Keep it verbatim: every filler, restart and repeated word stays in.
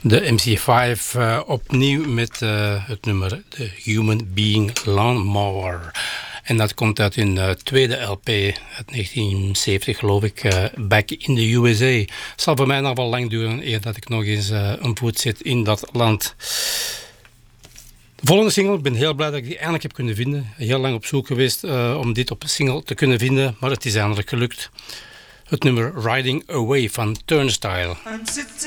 De M C vijf uh, opnieuw met uh, het nummer The Human Being Lawnmower. En dat komt uit hun uh, tweede L P uit negentien zeventig, geloof ik, uh, Back in the U S A. Het zal voor mij nog wel lang duren eer dat ik nog eens uh, een voet zet in dat land. De volgende single, ik ben heel blij dat ik die eindelijk heb kunnen vinden. Heel lang op zoek geweest uh, om dit op single te kunnen vinden, maar het is eindelijk gelukt. Het nummer Riding Away van Turnstile.